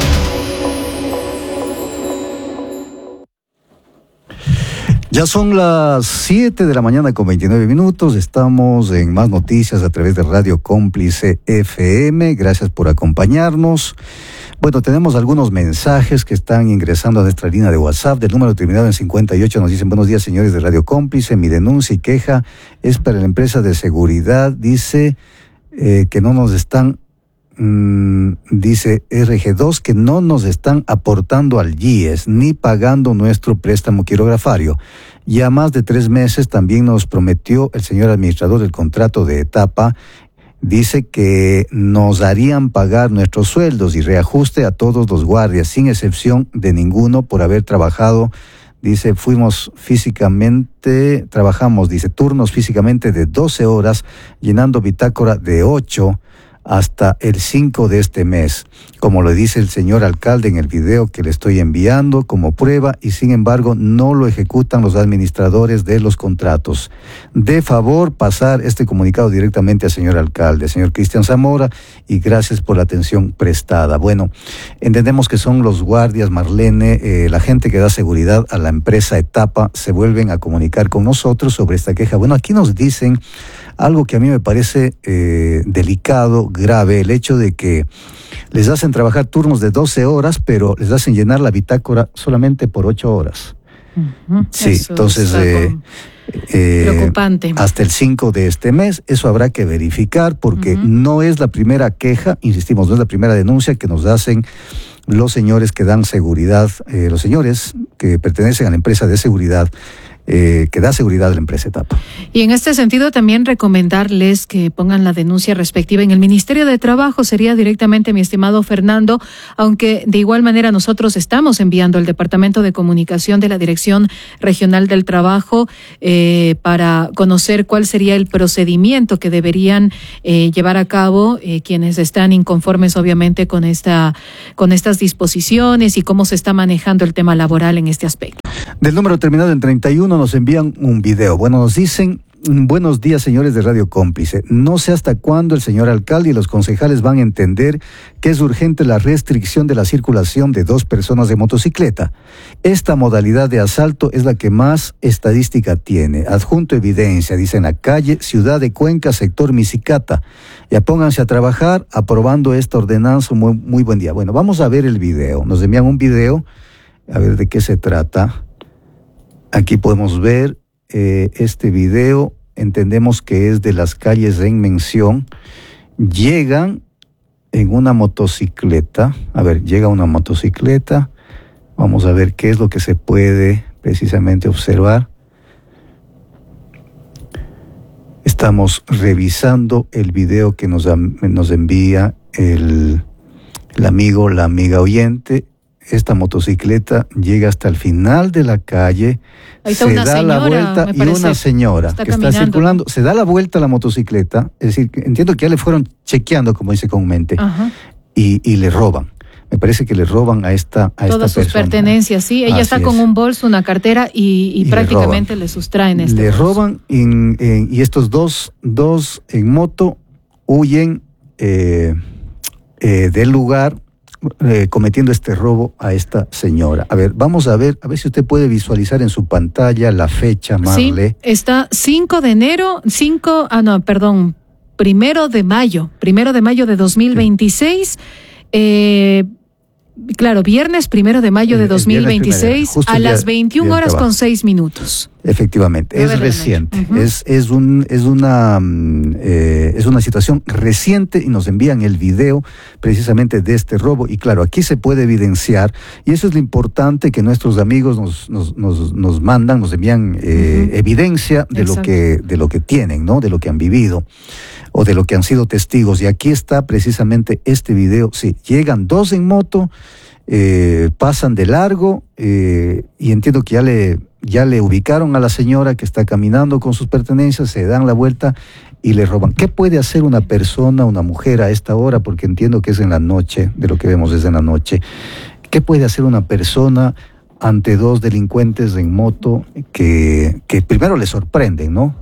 Ya son las siete de la mañana con veintinueve minutos. Estamos en Más Noticias a través de Radio Cómplice F M. Gracias por acompañarnos. Bueno, tenemos algunos mensajes que están ingresando a nuestra línea de WhatsApp del número terminado en cincuenta y ocho. Nos dicen: buenos días, señores de Radio Cómplice. Mi denuncia y queja es para la empresa de seguridad. Dice eh, que no nos están, mmm, dice R G dos, que no nos están aportando al G I E S ni pagando nuestro préstamo quirografario. Ya más de tres meses también nos prometió el señor administrador del contrato de etapa. Dice que nos harían pagar nuestros sueldos y reajuste a todos los guardias, sin excepción de ninguno, por haber trabajado. Dice, fuimos físicamente, trabajamos, dice, turnos físicamente de doce horas, llenando bitácora de ocho hasta el cinco de este mes, como lo dice el señor alcalde en el video que le estoy enviando como prueba, y sin embargo no lo ejecutan los administradores de los contratos. De favor pasar este comunicado directamente al señor alcalde, señor Cristian Zamora, y gracias por la atención prestada. Bueno, entendemos que son los guardias, Marlene, eh, la gente que da seguridad a la empresa Etapa, se vuelven a comunicar con nosotros sobre esta queja. Bueno, aquí nos dicen algo que a mí me parece eh, delicado, grave, el hecho de que les hacen trabajar turnos de doce horas, pero les hacen llenar la bitácora solamente por ocho horas. Uh-huh. Sí, eso entonces eh, eh, preocupante. Hasta el cinco de este mes, eso habrá que verificar, porque uh-huh. no es la primera queja, insistimos, no es la primera denuncia que nos hacen los señores que dan seguridad, eh, los señores que pertenecen a la empresa de seguridad. eh, que da seguridad a la empresa Etapa. Y en este sentido también recomendarles que pongan la denuncia respectiva en el Ministerio de Trabajo, sería directamente, mi estimado Fernando, aunque de igual manera nosotros estamos enviando al Departamento de Comunicación de la Dirección Regional del Trabajo eh, para conocer cuál sería el procedimiento que deberían eh, llevar a cabo eh, quienes están inconformes obviamente con esta con estas disposiciones y cómo se está manejando el tema laboral en este aspecto. Del número terminado en treinta y uno nos envían un video. Bueno, nos dicen: buenos días, señores de Radio Cómplice. No sé hasta cuándo el señor alcalde y los concejales van a entender que es urgente la restricción de la circulación de dos personas de motocicleta. Esta modalidad de asalto es la que más estadística tiene. Adjunto evidencia, dice, en la calle Ciudad de Cuenca, sector Misicata. Ya pónganse a trabajar aprobando esta ordenanza. Muy, muy buen día. Bueno, vamos a ver el video. Nos envían un video. A ver de qué se trata. Aquí podemos ver eh, este video. Entendemos que es de las calles en mención. Llegan en una motocicleta. A ver, llega una motocicleta. Vamos a ver qué es lo que se puede precisamente observar. Estamos revisando el video que nos, nos envía el, el amigo, la amiga oyente. Esta motocicleta llega hasta el final de la calle, se da señora, la vuelta y una señora está que caminando. Está circulando, se da la vuelta a la motocicleta, es decir, entiendo que ya le fueron chequeando, como dice comúnmente, y, y le roban. Me parece que le roban a esta a todas esta sus persona. pertenencias, sí. Ella Así está con es. un bolso, una cartera y, y, y prácticamente le, le sustraen este Le bolso. roban en, en, y estos dos, dos en moto huyen eh, eh, del lugar. Eh, cometiendo este robo a esta señora. A ver, vamos a ver, a ver si usted puede visualizar en su pantalla la fecha, Marle. Sí, está cinco de enero, cinco, ah no, perdón, primero de mayo, primero de mayo de dos mil veintiséis, eh, claro, viernes primero de mayo de dos mil veintiséis a las veintiuna horas con seis minutos. Efectivamente, es reciente, uh-huh. es es un es una eh, es una situación reciente y nos envían el video precisamente de este robo y claro, aquí se puede evidenciar y eso es lo importante que nuestros amigos nos nos nos, nos mandan, nos envían eh, uh-huh. evidencia de Exacto. lo que de lo que tienen, ¿no? De lo que han vivido o de lo que han sido testigos y aquí está precisamente este video. Sí, llegan dos en moto, eh, pasan de largo eh, y entiendo que ya le Ya le ubicaron a la señora que está caminando con sus pertenencias, se dan la vuelta y le roban. ¿Qué puede hacer una persona, una mujer a esta hora? Porque entiendo que es en la noche, de lo que vemos es en la noche. ¿Qué puede hacer una persona ante dos delincuentes en moto que, que primero le sorprenden, ¿no?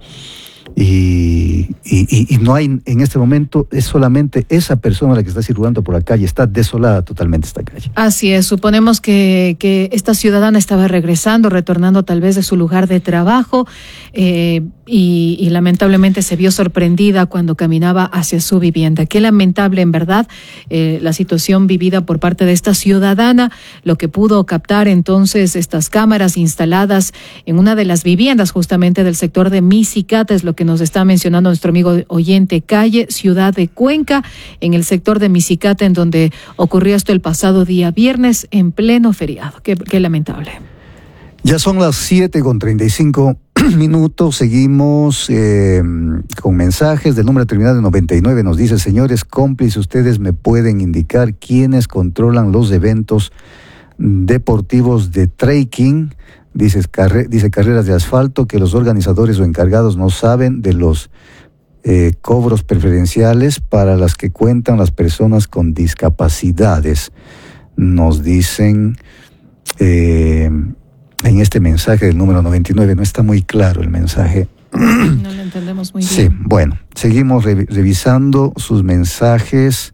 Y, y, y no hay, en este momento, es solamente esa persona la que está circulando por la calle, está desolada totalmente esta calle. Así es, suponemos que, que esta ciudadana estaba regresando, retornando tal vez de su lugar de trabajo, eh, y, y lamentablemente se vio sorprendida cuando caminaba hacia su vivienda. Qué lamentable, en verdad, eh, la situación vivida por parte de esta ciudadana, lo que pudo captar entonces estas cámaras instaladas en una de las viviendas justamente del sector de Misicata, es lo que nos está mencionando nuestro amigo oyente, calle Ciudad de Cuenca, en el sector de Misicata, en donde ocurrió esto el pasado día viernes en pleno feriado. Qué, qué lamentable. Ya son las siete con treinta y cinco minutos, seguimos eh, con mensajes del número terminado en noventa y nueve. Nos dice: señores cómplices, ustedes me pueden indicar quiénes controlan los eventos deportivos de trekking. Dice, carre, dice carreras de asfalto, que los organizadores o encargados no saben de los eh, cobros preferenciales para las que cuentan las personas con discapacidades. Nos dicen eh, en este mensaje del número noventa y nueve, no está muy claro el mensaje. No lo entendemos muy bien. Sí, bueno, seguimos re- revisando sus mensajes.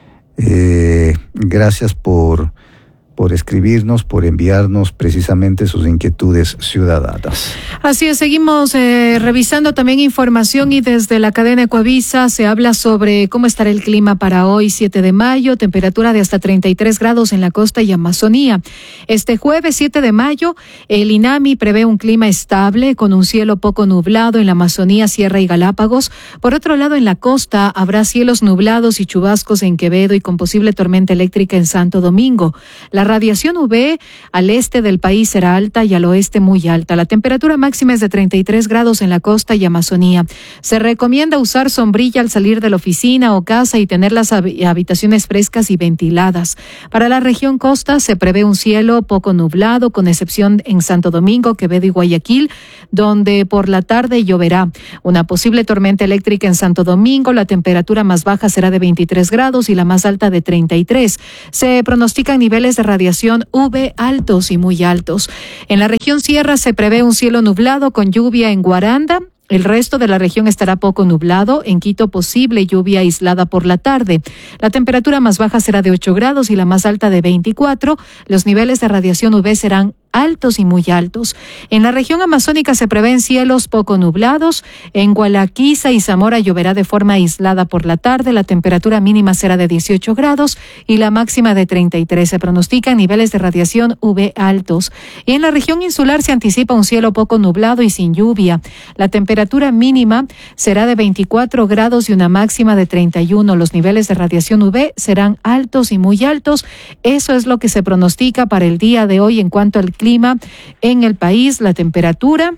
Eh, gracias por... por escribirnos, por enviarnos precisamente sus inquietudes ciudadanas. Así es, seguimos eh, revisando también información y desde la cadena Ecuavisa se habla sobre cómo estará el clima para hoy, siete de mayo, temperatura de hasta treinta y tres grados en la costa y Amazonía. Este jueves, siete de mayo, el INAMI prevé un clima estable con un cielo poco nublado en la Amazonía, Sierra y Galápagos. Por otro lado, en la costa habrá cielos nublados y chubascos en Quevedo y con posible tormenta eléctrica en Santo Domingo. La radiación U V al este del país será alta y al oeste muy alta. La temperatura máxima es de treinta y tres grados en la costa y Amazonía. Se recomienda usar sombrilla al salir de la oficina o casa y tener las habitaciones frescas y ventiladas. Para la región costa se prevé un cielo poco nublado, con excepción en Santo Domingo, Quevedo y Guayaquil, donde por la tarde lloverá. Una posible tormenta eléctrica en Santo Domingo. La temperatura más baja será de veintitrés grados y la más alta de treinta y tres. Se pronostican niveles de radiación U V altos y muy altos. En la región sierra se prevé un cielo nublado con lluvia en Guaranda. El resto de la región estará poco nublado. En Quito, posible lluvia aislada por la tarde. La temperatura más baja será de ocho grados y la más alta de veinticuatro. Los niveles de radiación U V serán altos y muy altos. En la región amazónica se prevén cielos poco nublados. En Gualaquiza y Zamora lloverá de forma aislada por la tarde. La temperatura mínima será de dieciocho grados y la máxima de treinta y tres. Se pronostican niveles de radiación U V altos. Y en la región insular se anticipa un cielo poco nublado y sin lluvia. La temperatura mínima será de veinticuatro grados y una máxima de treinta y uno. Los niveles de radiación U V serán altos y muy altos. Eso es lo que se pronostica para el día de hoy en cuanto al clima en el país. La temperatura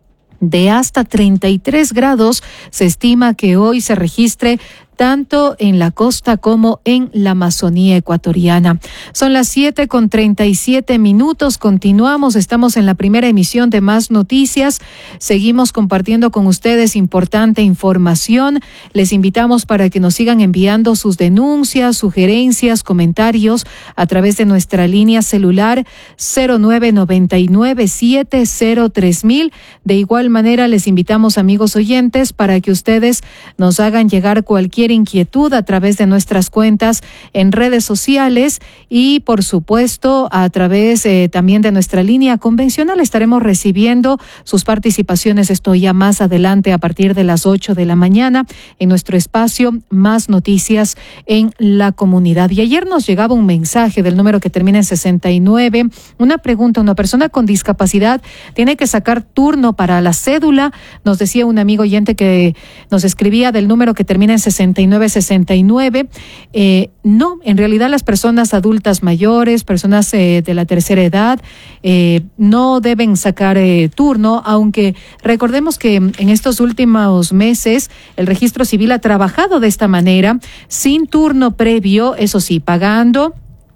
de hasta treinta y tres grados se estima que hoy se registre tanto en la costa como en la Amazonía ecuatoriana. Son las siete con treinta y siete minutos. Continuamos, estamos en la primera emisión de Más Noticias. Seguimos compartiendo con ustedes importante información. Les invitamos para que nos sigan enviando sus denuncias, sugerencias, comentarios a través de nuestra línea celular cero nueve nueve nueve siete cero tres mil. De igual manera, les invitamos, amigos oyentes, para que ustedes nos hagan llegar cualquier inquietud a través de nuestras cuentas en redes sociales y, por supuesto, a través eh, también de nuestra línea convencional. Estaremos recibiendo sus participaciones, esto ya más adelante a partir de las ocho de la mañana en nuestro espacio Más Noticias en la Comunidad. Y ayer nos llegaba un mensaje del número que termina en sesenta y nueve, una pregunta: una persona con discapacidad tiene que sacar turno para la cédula. Nos decía un amigo oyente que nos escribía del número que termina en sesenta y nueve sesenta y nueve. Eh, no, en realidad las personas adultas mayores, personas eh, de la tercera edad, eh, no deben sacar eh, turno, aunque recordemos que en estos últimos meses el registro civil ha trabajado de esta manera, sin turno previo, eso sí, pagando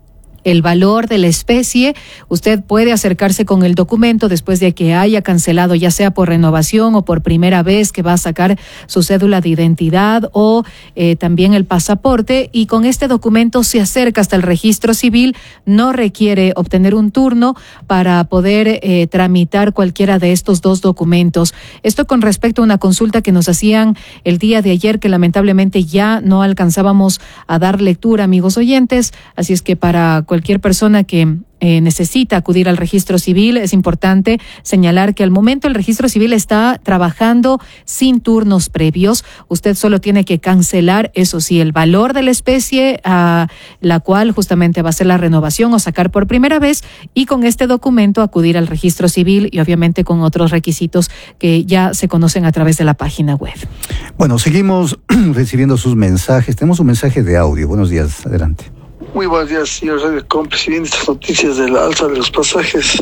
el valor de la especie. Usted puede acercarse con el documento después de que haya cancelado, ya sea por renovación o por primera vez que va a sacar su cédula de identidad o eh, también el pasaporte, y con este documento se acerca hasta el registro civil. No requiere obtener un turno para poder eh, tramitar cualquiera de estos dos documentos. Esto con respecto a una consulta que nos hacían el día de ayer, que lamentablemente ya no alcanzábamos a dar lectura, amigos oyentes. Así es que para cualquier persona que eh, necesita acudir al registro civil, es importante señalar que al momento el registro civil está trabajando sin turnos previos. Usted solo tiene que cancelar, eso sí, el valor de la especie a la cual justamente va a ser la renovación o sacar por primera vez, y con este documento acudir al registro civil, y obviamente con otros requisitos que ya se conocen a través de la página web. Bueno, seguimos recibiendo sus mensajes. Tenemos un mensaje de audio. Buenos días, adelante. Muy buenos días, señor Radio Cómplice. Viendo estas noticias de la alza de los pasajes,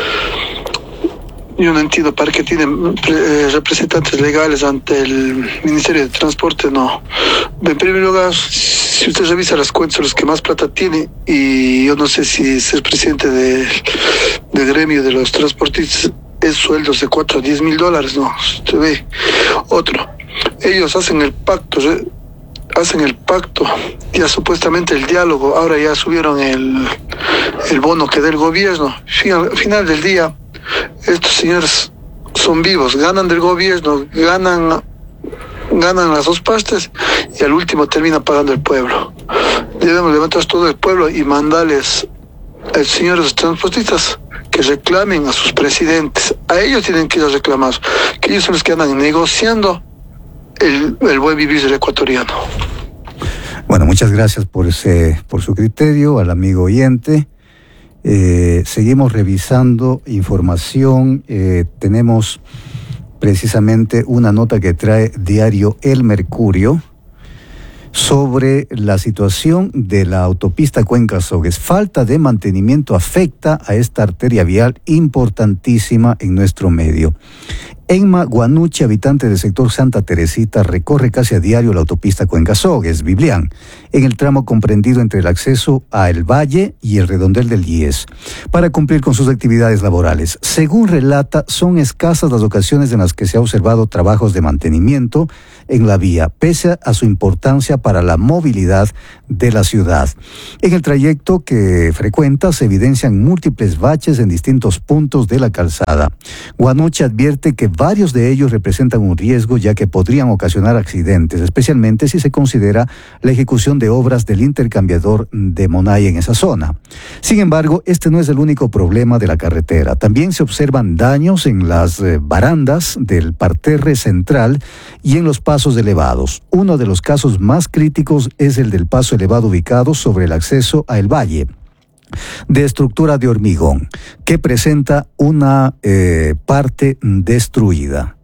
yo no entiendo para qué tienen eh, representantes legales ante el Ministerio de Transporte. No. En primer lugar, si usted revisa las cuentas, los que más plata tiene, y yo no sé si ser presidente de, de gremio de los transportistas es sueldos de cuatro a diez mil dólares. No, usted ve. Otro, ellos hacen el pacto, hacen el pacto, ya supuestamente el diálogo, ahora ya subieron el, el bono que da el gobierno. Final, final del día, estos señores son vivos, ganan del gobierno, ganan, ganan las dos partes, y al último termina pagando el pueblo. Debemos levantar todo el pueblo y mandarles a los señores transportistas que reclamen a sus presidentes. A ellos tienen que ir a reclamar, que ellos son los que andan negociando El, el buen vivir del ecuatoriano. Bueno, muchas gracias por ese, por su criterio, al amigo oyente. Eh, seguimos revisando información. Eh, tenemos precisamente una nota que trae Diario El Mercurio sobre la situación de la autopista Cuenca-Azogues. Falta de mantenimiento afecta a esta arteria vial importantísima en nuestro medio. Enma Guanucci, habitante del sector Santa Teresita, recorre casi a diario la autopista Cuenca-Azogues, Biblián, en el tramo comprendido entre el acceso a El Valle y el redondel del diez, para cumplir con sus actividades laborales. Según relata, son escasas las ocasiones en las que se ha observado trabajos de mantenimiento en la vía, pese a su importancia para la movilidad de la ciudad. En el trayecto que frecuenta se evidencian múltiples baches en distintos puntos de la calzada. Guanucci advierte que varios de ellos representan un riesgo, ya que podrían ocasionar accidentes, especialmente si se considera la ejecución de obras del intercambiador de Monay en esa zona. Sin embargo, este no es el único problema de la carretera. También se observan daños en las eh, barandas del parterre central y en los pasos elevados. Uno de los casos más críticos es el del paso elevado ubicado sobre el acceso a El Valle, de estructura de hormigón, que presenta una eh, parte destruida.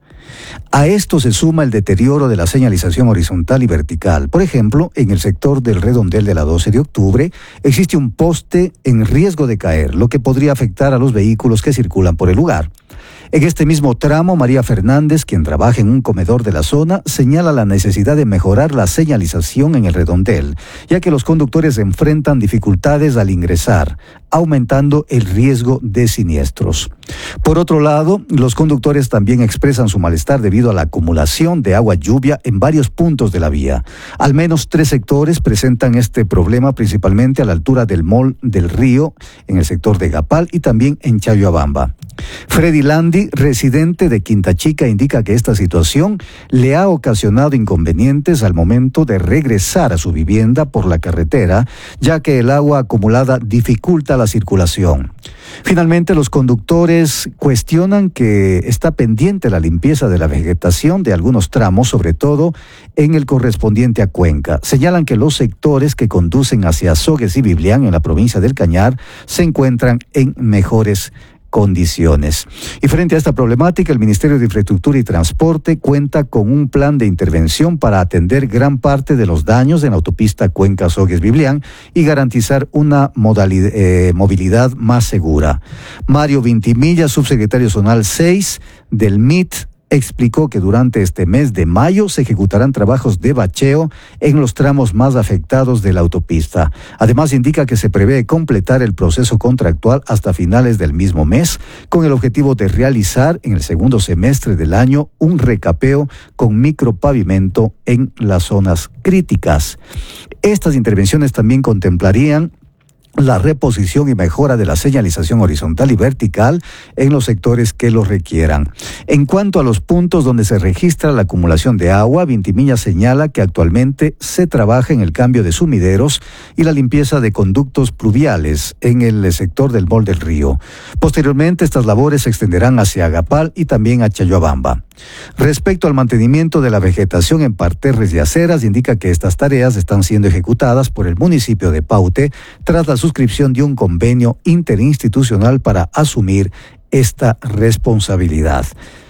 A esto se suma el deterioro de la señalización horizontal y vertical. Por ejemplo, en el sector del redondel de la doce de octubre existe un poste en riesgo de caer, lo que podría afectar a los vehículos que circulan por el lugar. En este mismo tramo, María Fernández, quien trabaja en un comedor de la zona, señala la necesidad de mejorar la señalización en el redondel, ya que los conductores enfrentan dificultades al ingresar, aumentando el riesgo de siniestros. Por otro lado, los conductores también expresan su malestar debido a la acumulación de agua lluvia en varios puntos de la vía. Al menos tres sectores presentan este problema, principalmente a la altura del Mall del Río, en el sector de Gapal y también en Chayhuabamba. Freddy Landi, residente de Quinta Chica, indica que esta situación le ha ocasionado inconvenientes al momento de regresar a su vivienda por la carretera, ya que el agua acumulada dificulta la circulación. Finalmente, los conductores cuestionan que está pendiente la limpieza de la vegetación de algunos tramos, sobre todo en el correspondiente a Cuenca. Señalan que los sectores que conducen hacia Azogues y Biblián en la provincia del Cañar se encuentran en mejores condiciones. Y frente a esta problemática, el Ministerio de Infraestructura y Transporte cuenta con un plan de intervención para atender gran parte de los daños en la autopista Cuenca-Azogues-Biblián y garantizar una modalidad, eh, movilidad más segura. Mario Vintimilla, subsecretario zonal seis del M I T, explicó que durante este mes de mayo se ejecutarán trabajos de bacheo en los tramos más afectados de la autopista. Además, indica que se prevé completar el proceso contractual hasta finales del mismo mes, con el objetivo de realizar en el segundo semestre del año un recapeo con micropavimento en las zonas críticas. Estas intervenciones también contemplarían la reposición y mejora de la señalización horizontal y vertical en los sectores que lo requieran. En cuanto a los puntos donde se registra la acumulación de agua, Vintimilla señala que actualmente se trabaja en el cambio de sumideros y la limpieza de conductos pluviales en el sector del Mall del Río. Posteriormente, estas labores se extenderán hacia Agapal y también a Chayhuabamba. Respecto al mantenimiento de la vegetación en parterres y aceras, indica que estas tareas están siendo ejecutadas por el municipio de Paute tras la suscripción de un convenio interinstitucional para asumir esta responsabilidad.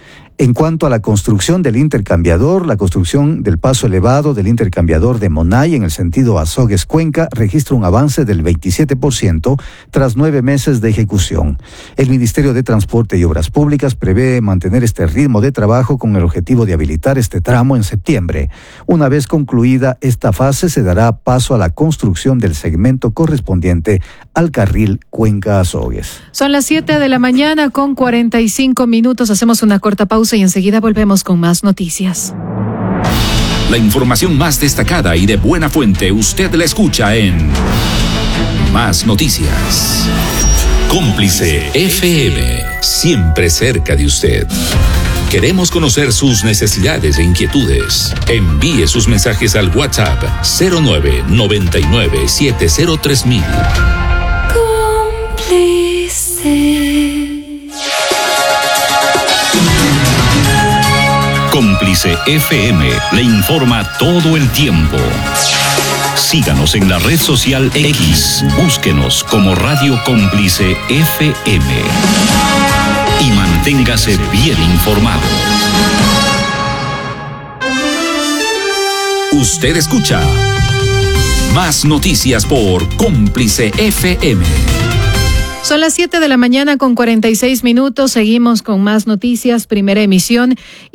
En cuanto a la construcción del intercambiador, la construcción del paso elevado del intercambiador de Monay en el sentido Azogues-Cuenca registra un avance del veintisiete por ciento tras nueve meses de ejecución. El Ministerio de Transporte y Obras Públicas prevé mantener este ritmo de trabajo con el objetivo de habilitar este tramo en septiembre. Una vez concluida esta fase, se dará paso a la construcción del segmento correspondiente al carril Cuenca-Azogues. Son las siete de la mañana con cuarenta y cinco minutos. Hacemos una corta pausa y enseguida volvemos con más noticias. La información más destacada y de buena fuente usted la escucha en Más Noticias. Cómplice F M, siempre cerca de usted. Queremos conocer sus necesidades e inquietudes. Envíe sus mensajes al WhatsApp cero nueve noventa y nueve siete cero tres mil. Cómplice. Cómplice F M le informa todo el tiempo. Síganos en la red social X. Búsquenos como Radio Cómplice F M. Y manténgase bien informado. Usted escucha Más Noticias por Cómplice F M. Son las siete de la mañana con cuarenta y seis minutos. Seguimos con más noticias, primera emisión.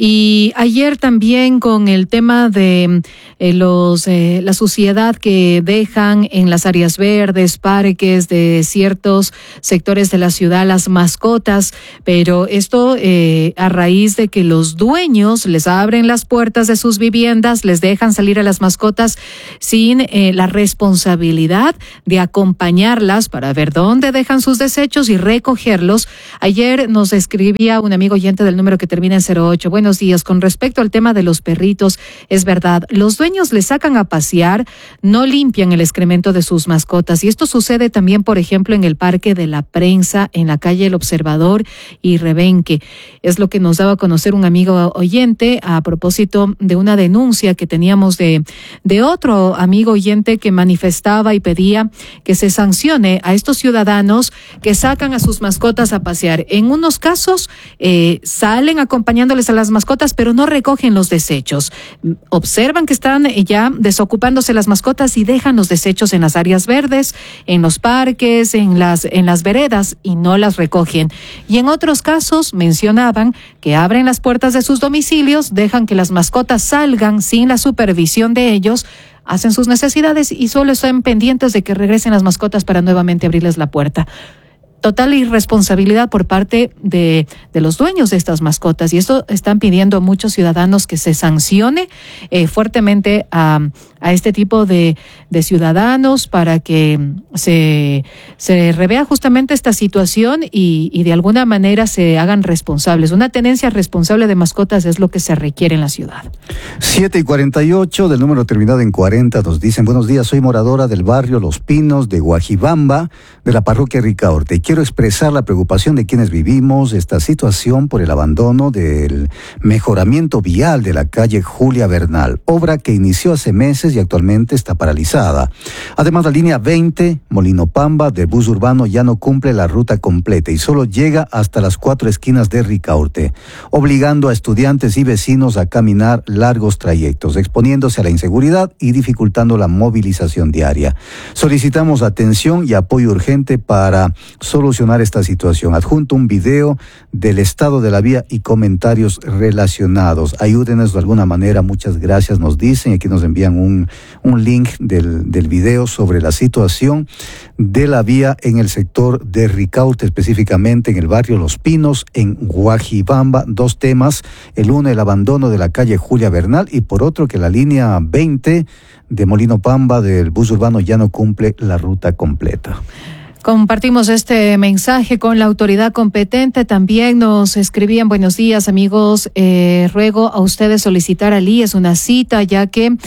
Y ayer también con el tema de eh, los eh, la suciedad que dejan en las áreas verdes, parques de ciertos sectores de la ciudad, las mascotas. Pero esto eh, a raíz de que los dueños les abren las puertas de sus viviendas, les dejan salir a las mascotas sin eh, la responsabilidad de acompañarlas para ver dónde dejan sus desechos y recogerlos. Ayer nos escribía un amigo oyente del número que termina en cero ocho. Buenos días. Con respecto al tema de los perritos, es verdad, los dueños les sacan a pasear, no limpian el excremento de sus mascotas. Y esto sucede también, por ejemplo, en el Parque de la Prensa, en la calle El Observador y Rebenque. Es lo que nos daba a conocer un amigo oyente a propósito de una denuncia que teníamos de, de otro amigo oyente que manifestaba y pedía que se sancione a estos ciudadanos que sacan a sus mascotas a pasear. En unos casos eh, salen acompañándoles a las mascotas, pero no recogen los desechos. Observan que están ya desocupándose las mascotas y dejan los desechos en las áreas verdes, en los parques, en las, en las veredas y no las recogen. Y en otros casos mencionaban que abren las puertas de sus domicilios, dejan que las mascotas salgan sin la supervisión de ellos, hacen sus necesidades y solo están pendientes de que regresen las mascotas para nuevamente abrirles la puerta. Total irresponsabilidad por parte de, de los dueños de estas mascotas. Y esto están pidiendo muchos ciudadanos que se sancione eh, fuertemente a, a este tipo de, de ciudadanos para que se, se revea justamente esta situación y, y de alguna manera se hagan responsables. Una tenencia responsable de mascotas es lo que se requiere en la ciudad. siete y cuarenta y ocho, del número terminado en cuarenta, nos dicen: buenos días, soy moradora del barrio Los Pinos de Guajibamba, de la parroquia Ricaurte. Quiero expresar la preocupación de quienes vivimos esta situación por el abandono del mejoramiento vial de la calle Julia Bernal, obra que inició hace meses y actualmente está paralizada. Además, la línea veinte, Molino Pamba, del bus urbano ya no cumple la ruta completa y solo llega hasta las cuatro esquinas de Ricaurte, obligando a estudiantes y vecinos a caminar largos trayectos, exponiéndose a la inseguridad y dificultando la movilización diaria. Solicitamos atención y apoyo urgente para solucionar esta situación. Adjunto un video del estado de la vía y comentarios relacionados. Ayúdenos de alguna manera, muchas gracias, nos dicen. Aquí nos envían un, un link del, del video sobre la situación de la vía en el sector de Ricaurte, específicamente en el barrio Los Pinos, en Guajibamba. Dos temas: el uno, el abandono de la calle Julia Bernal, y por otro, que la línea veinte de Molino Pamba del bus urbano ya no cumple la ruta completa. Compartimos este mensaje con la autoridad competente. También nos escribían: buenos días, amigos, eh, ruego a ustedes solicitar al I E S una cita, ya que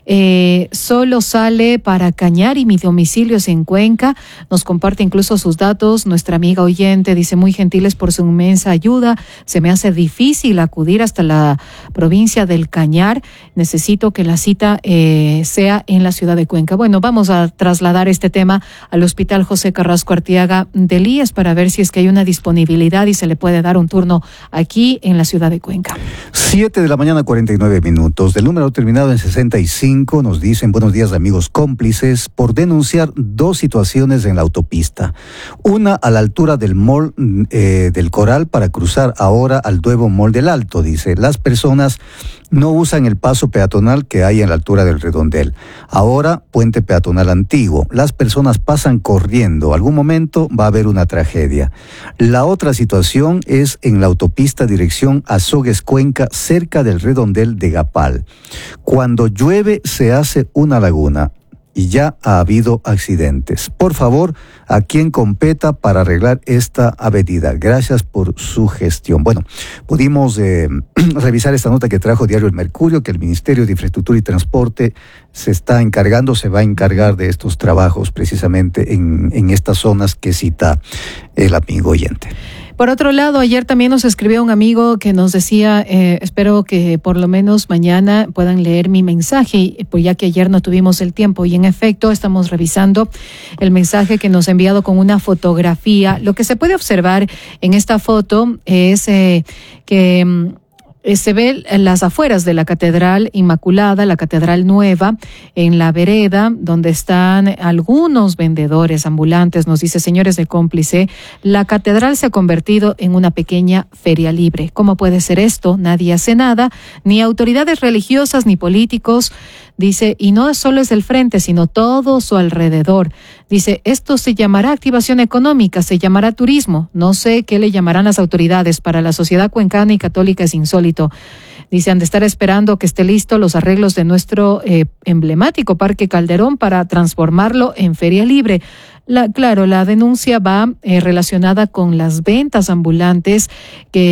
eh, solo sale para Cañar y mi domicilio es en Cuenca. Nos comparte incluso sus datos nuestra amiga oyente. Dice: muy gentiles por su inmensa ayuda. Se me hace difícil acudir hasta la provincia del Cañar. Necesito que la cita eh, sea en la ciudad de Cuenca. Bueno, vamos a trasladar este tema al Hospital José Carrasco Arteaga del I E S para ver si es que hay una disponibilidad y se le puede dar un turno aquí en la ciudad de Cuenca. Siete de la mañana, cuarenta y nueve minutos. Del número terminado en sesenta y cinco nos dicen: buenos días, amigos cómplices, por denunciar dos situaciones en la autopista. Una a la altura del mall eh, del Coral para cruzar ahora al nuevo mall del Alto. Dice: las personas no usan el paso peatonal que hay en la altura del Redondel. Ahora, puente peatonal antiguo. Las personas pasan corriendo. Algún momento va a haber una tragedia. La otra situación es en la autopista dirección Azogues Cuenca, cerca del Redondel de Gapal. Cuando llueve se hace una laguna y ya ha habido accidentes. Por favor, a quien competa para arreglar esta avenida. Gracias por su gestión. Bueno, pudimos eh, revisar esta nota que trajo Diario El Mercurio, que el Ministerio de Infraestructura y Transporte se está encargando, se va a encargar de estos trabajos precisamente en, en estas zonas que cita el amigo oyente. Por otro lado, ayer también nos escribió un amigo que nos decía, eh, espero que por lo menos mañana puedan leer mi mensaje, pues ya que ayer no tuvimos el tiempo. Y en efecto, estamos revisando el mensaje que nos ha enviado con una fotografía. Lo que se puede observar en esta foto es eh, que Eh, se ve en las afueras de la Catedral Inmaculada, la Catedral Nueva, en la vereda, donde están algunos vendedores ambulantes. Nos dice, señores de Cómplice, la catedral se ha convertido en una pequeña feria libre. ¿Cómo puede ser esto? Nadie hace nada, ni autoridades religiosas ni políticos. Dice, y no solo es el frente, sino todo su alrededor. Dice, esto se llamará activación económica, se llamará turismo. No sé qué le llamarán las autoridades. Para la sociedad cuencana y católica es insólito. Dice, han de estar esperando que esté listo los arreglos de nuestro eh, emblemático Parque Calderón para transformarlo en feria libre. La, claro, la denuncia va eh, relacionada con las ventas ambulantes que